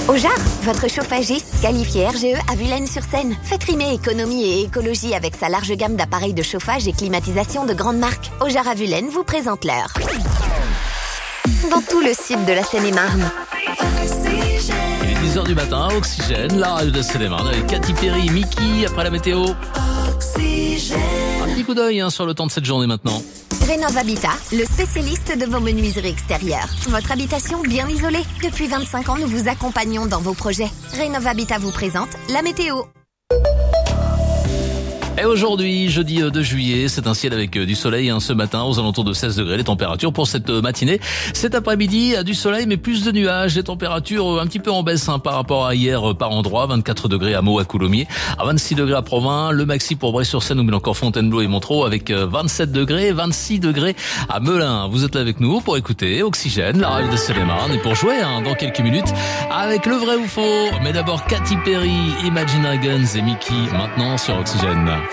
Ojar, votre chauffagiste qualifié RGE à Vulaines-sur-Seine. Faites rimer économie et écologie avec sa large gamme d'appareils de chauffage et climatisation de grande marque. Ojar à Vulaines vous présente l'heure. Dans tout le sud de la Seine-et-Marne. Il est 10h du matin, Oxygène, la radio de Seine-et-Marne avec Katy Perry, Mickey, après la météo. Un petit coup d'œil sur le temps de cette journée maintenant. Rénov Habitat, le spécialiste de vos menuiseries extérieures. Votre habitation bien isolée. Depuis 25 ans, nous vous accompagnons dans vos projets. Rénov Habitat vous présente la météo. Et aujourd'hui, jeudi 2 juillet, c'est un ciel avec du soleil ce matin aux alentours de 16 degrés. Les températures pour cette matinée. Cet après-midi, du soleil mais plus de nuages. Les températures un petit peu en baisse par rapport à hier par endroit. 24 degrés à Meaux, à Coulommiers. À 26 degrés à Provins. Le maxi pour Bray-sur-Seine ou bien encore Fontainebleau et Montereau avec 27 degrés. 26 degrés à Melun. Vous êtes là avec nous pour écouter Oxygène, la radio de Seine-et-Marne. Et pour jouer dans quelques minutes avec le vrai ou faux. Mais d'abord Katy Perry, Imagine Dragons et Mickey maintenant sur Oxygène.